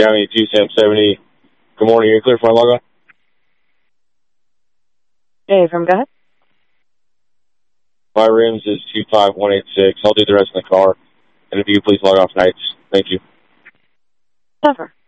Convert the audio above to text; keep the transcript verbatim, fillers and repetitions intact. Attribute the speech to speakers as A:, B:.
A: Downey two Sam seventy. Good morning. You're clear for my log on?
B: Hey, from go ahead.
A: My rims is two five one eight six. I'll do the rest in the car. And if you please log off nights. Thank you.
B: Never.